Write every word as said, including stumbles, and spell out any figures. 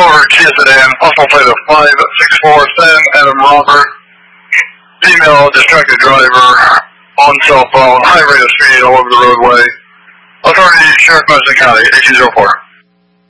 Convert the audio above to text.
over Kia sedan, possible plate of five six four San Adam Robert, female distracted driver, on cell phone, high rate of speed all over the roadway. Authority, Sheriff Madison County, eighteen oh four.